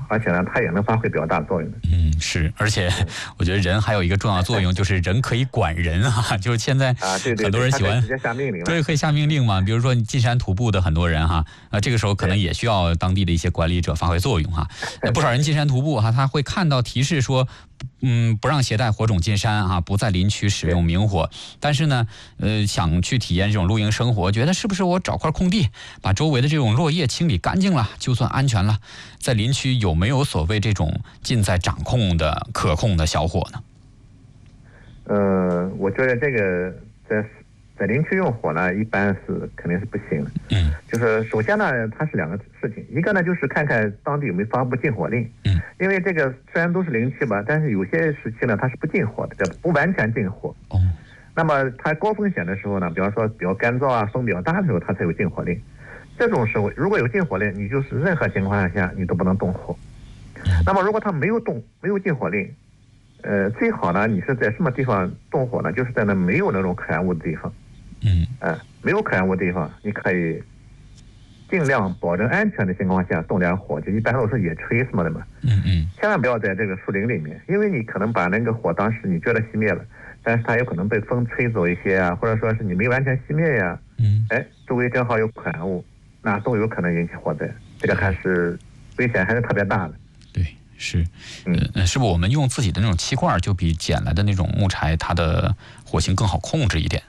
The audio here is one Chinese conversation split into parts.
而且呢，它也能发挥比较大作用的。 是，而且我觉得人还有一个重要作用，就是人可以管人啊。就是现在很多人喜欢直接下命令， 对，可以下命令嘛。比如说你进山徒步的很多人哈，这个时候可能也需要当地的一些管理者发挥作用哈。不少人进山徒步哈，他会看到提示说，不让携带火种进山啊，不在林区使用明火。但是呢，想去体验这种露营生活，觉得是不是我找块空地，把周围的这种落叶清理干净了，就算安全了？在林区有没有所谓这种尽在掌控的、可控的小火呢？ 我觉得这个在林区用火呢，一般是肯定是不行的。就是首先呢，它是两个事情，一个呢就是看看当地有没有发布禁火令。因为这个虽然都是林区吧，但是有些时期呢它是不禁火的，不完全禁火。那么它高风险的时候呢，比方说比较干燥啊、风比较大的时候，它才有禁火令。这种时候如果有禁火令，你就是任何情况下你都不能动火。那么如果它没有禁火令，最好呢你是在什么地方动火呢？就是在那没有那种可燃物的地方。没有可燃物的地方，你可以尽量保证安全的情况下动点火，就一般都是野炊什么的嘛。千万不要在这个树林里面，因为你可能把那个火当时你觉得熄灭了，但是它有可能被风吹走一些啊，或者说是你没完全熄灭呀，周围正好有可燃物，那都有可能引起火灾，这个还是危险还是特别大的。 对，是，是不是我们用自己的那种气罐就比捡来的那种木柴它的火情更好控制一点？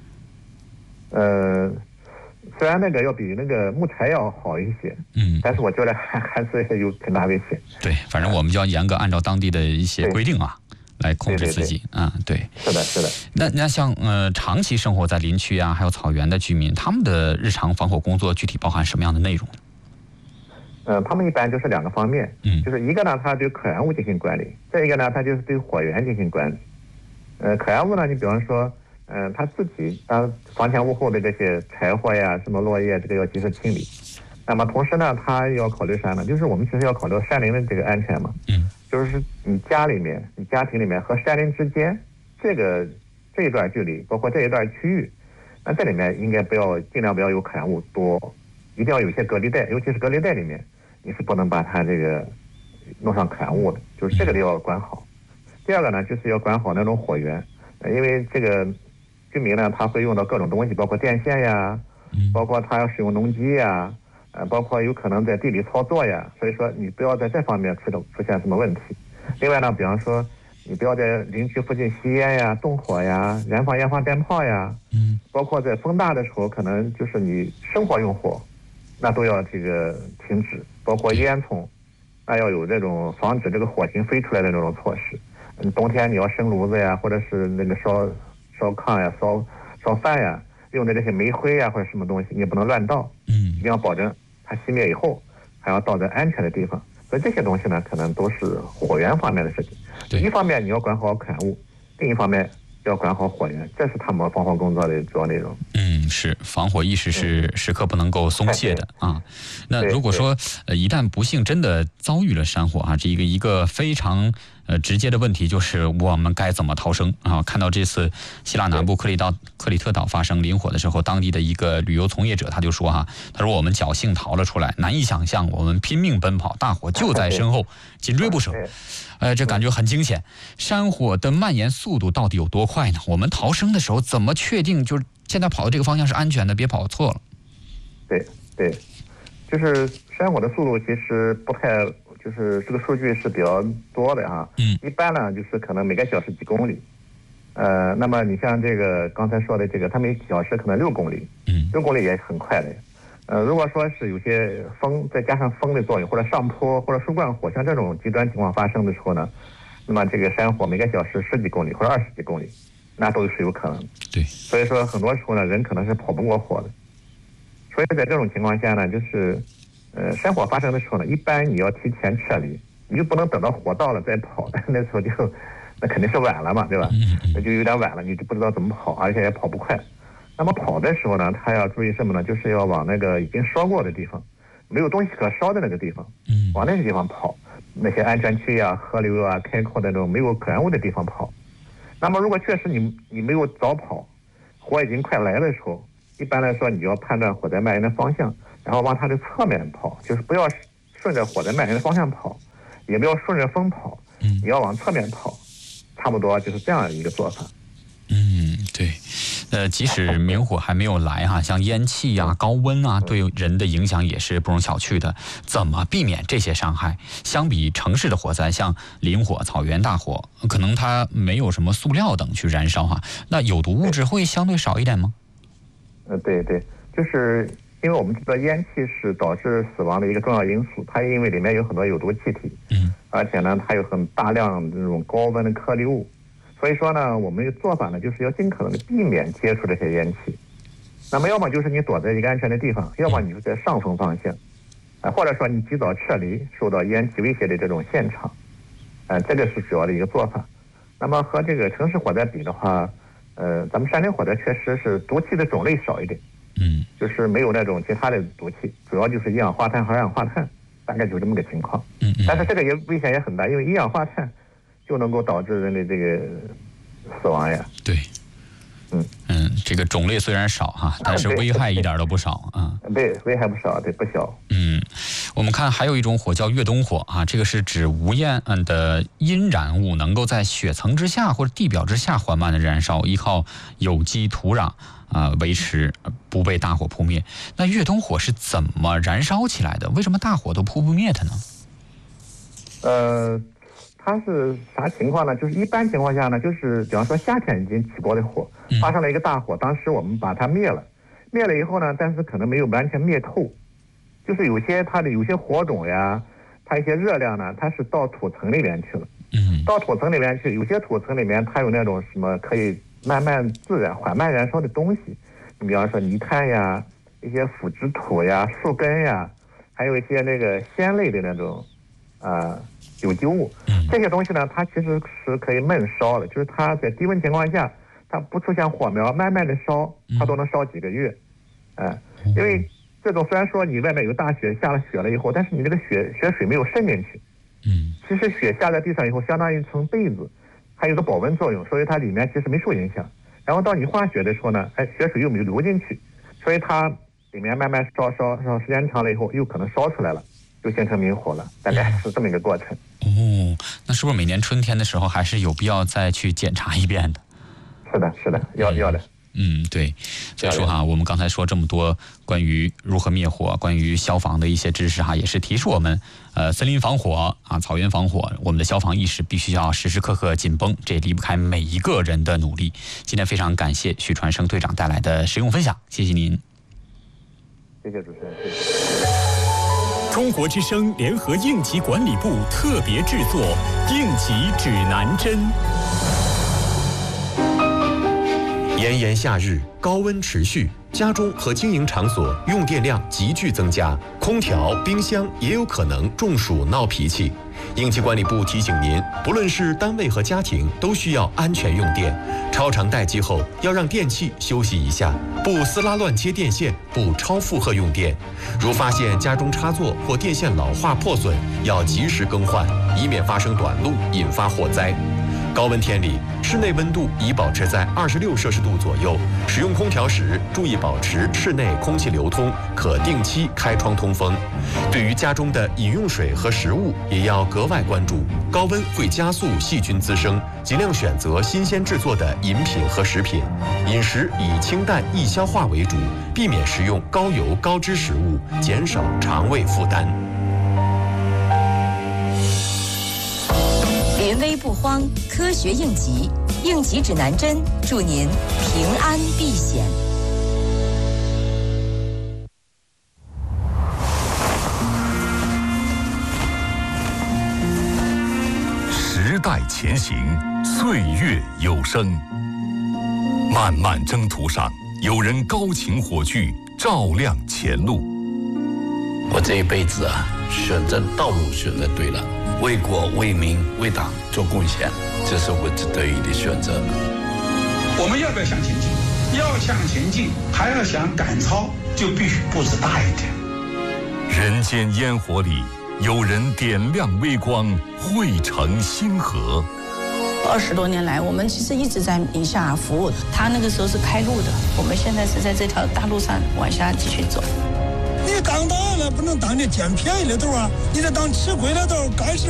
虽然那个要比那个木柴要好一些，但是我觉得还是有挺大危险。 对，反正我们就要严格按照当地的一些规定啊来控制自己。对， 是的。 那像长期生活在林区啊，还有草原的居民，他们的日常防火工作具体包含什么样的内容呢？ 他们一般就是两个方面，就是一个呢，他对可燃物进行管理；再一个呢，他就是对火源进行管理。可燃物呢，你比方说，他自己房前屋后的这些柴火呀、什么落叶，这个要及时清理。那么同时呢，他要考虑啥呢？就是我们其实要考虑山林的这个安全嘛。就是你家里面、你家庭里面和山林之间这一段距离，包括这一段区域，那这里面应该尽量不要有可燃物多，一定要有一些隔离带，尤其是隔离带里面，你是不能把它这个弄上可燃物的，就是这个要管好。第二个呢，就是要管好那种火源，因为这个居民呢，他会用到各种东西，包括电线呀，包括他要使用农机呀，包括有可能在地里操作呀，所以说你不要在这方面出现什么问题。另外呢，比方说你不要在林区附近吸烟呀、动火呀、燃放烟花鞭炮呀，包括在风大的时候，可能就是你生活用火，那都要这个停止，包括烟囱，那要有这种防止这个火星飞出来的这种措施。冬天你要生炉子呀，或者是那个烧炕呀、烧饭呀，用的这些煤灰呀或者什么东西，你也不能乱倒，一定要保证它熄灭以后还要倒在安全的地方。所以这些东西呢，可能都是火源方面的事情。一方面你要管好可燃物，另一方面要管好火源，这是他们防火工作的主要内容。 是防火意识是时刻不能够松懈的啊。那如果说一旦不幸真的遭遇了山火啊，这一个非常直接的问题就是我们该怎么逃生啊？看到这次希腊南部克里特岛发生林火的时候，当地的一个旅游从业者他就说他说我们侥幸逃了出来，难以想象我们拼命奔跑，大火就在身后，紧追不舍。这感觉很惊险。山火的蔓延速度到底有多快呢？我们逃生的时候怎么确定就是现在跑的这个方向是安全的，别跑错了？ 对，就是山火的速度其实不太，就是这个数据是比较多的啊。一般呢就是可能每个小时几公里。那么你像这个刚才说的这个，它每小时可能6公里，6公里也很快的。如果说是有些风，再加上风的作用，或者上坡或者树冠火，像这种极端情况发生的时候呢，那么这个山火每个小时10几公里或者20几公里，那都是有可能的。 对， 所以说很多时候呢，人可能是跑不过火的。所以在这种情况下呢，就是山火发生的时候呢，一般你要提前撤离，你就不能等到火到了再跑，那时候那肯定是晚了嘛，对吧？那就有点晚了，你就不知道怎么跑，而且也跑不快。那么跑的时候呢，他要注意什么呢？就是要往那个已经烧过的地方，没有东西可烧的那个地方，往那个地方跑。那些安全区啊、河流啊、开阔的那种没有可燃物的地方跑。那么如果确实你没有早跑，火已经快来的时候，一般来说你要判断火灾蔓延的方向，然后往它的侧面跑，就是不要顺着火灾蔓延的方向跑， 也不要顺着风跑，你要往侧面跑，差不多就是这样一个做法。 对。即使明火还没有来哈，像烟气啊、高温啊，对人的影响也是不容小觑的。怎么避免这些伤害？相比城市的火灾，像林火、草原大火，可能它没有什么塑料等去燃烧哈，那有毒物质会相对少一点吗？ 对，就是因为我们知道烟气是导致死亡的一个重要因素，它因为里面有很多有毒气体，而且呢，它有很大量的这种高温的颗粒物。所以说呢，我们的做法呢，就是要尽可能的避免接触这些烟气。那么，要么就是你躲在一个安全的地方，要么你就在上风方向，或者说你及早撤离受到烟气威胁的这种现场，这个是主要的一个做法。那么和这个城市火灾比的话，咱们山林火灾确实是毒气的种类少一点，就是没有那种其他的毒气，主要就是一氧化碳和二氧化碳，大概就这么个情况。但是这个危险也很大，因为一氧化碳就能够导致人的这个死亡呀。 对，这个种类虽然少哈，但是危害一点都不少啊。 对，危害不少，对，不小。 我们看还有一种火叫越冬火啊，这个是指无烟的阴燃物能够在雪层之下或者地表之下缓慢的燃烧，依靠有机土壤维持不被大火扑灭。那越冬火是怎么燃烧起来的？为什么大火都扑不灭它呢？ 它是啥情况呢？就是一般情况下呢，就是比方说夏天已经起过的火，发生了一个大火，当时我们把它灭了以后呢，但是可能没有完全灭透，就是它的有些火种呀，它一些热量呢，它是到土层里面去了。到土层里面去，有些土层里面它有那种什么可以慢慢自然缓慢燃烧的东西，你比方说泥炭呀、一些腐殖土呀、树根呀，还有一些那个鲜类的那种有机物，这些东西呢，它其实是可以闷烧的，就是它在低温情况下，它不出现火苗，慢慢的烧，它都能烧几个月。因为这种虽然说你外面有大雪，下了雪了以后，但是你这个雪水没有渗进去。其实雪下在地上以后，相当于一层被子，还有个保温作用，所以它里面其实没受影响。然后到你化雪的时候呢，雪水又没有流进去，所以它里面慢慢烧，时间长了以后，又可能烧出来了。就形成明火了，大概是这么一个过程。 那是不是每年春天的时候还是有必要再去检查一遍的？ 是的，要的。 对。所以说哈，我们刚才说这么多关于如何灭火、关于消防的一些知识哈，也是提示我们，森林防火草原防火，我们的消防意识必须要时时刻刻紧绷，这也离不开每一个人的努力。今天非常感谢许传生队长带来的实用分享，谢谢您。 谢谢主持人，谢谢。 中国之声联合应急管理部特别制作《应急指南针》。 炎炎夏日，高温持续，家中和经营场所用电量急剧增加，空调、冰箱也有可能中暑闹脾气。应急管理部提醒您，不论是单位和家庭，都需要安全用电。超长待机后，要让电器休息一下，不撕拉乱接电线，不超负荷用电。如发现家中插座或电线老化破损，要及时更换，以免发生短路，引发火灾。高温天里，室内温度宜保持在26摄氏度左右。使用空调时，注意保持室内空气流通，可定期开窗通风。对于家中的饮用水和食物，也要格外关注。高温会加速细菌滋生，尽量选择新鲜制作的饮品和食品。饮食以清淡易消化为主，避免食用高油高脂食物，减少肠胃负担。 临危不慌，科学应急，应急指南针，祝您平安避险。 时代前行，岁月有声。漫漫征途上，有人高擎火炬，照亮前路。 我这一辈子选择道路选择对了。为国为民为党做贡献，这是我值得的选择。 我们要不要向前进？要向前进，还要想赶超，就必须步子大一点。 人间烟火里，有人点亮微光，汇成星河。 20多年来，我们其实一直在宁夏服务。他那个时候是开路的，我们现在是在这条大路上往下继续走。 你当大了不能当这捡便宜的头啊，你得当吃亏的头，该是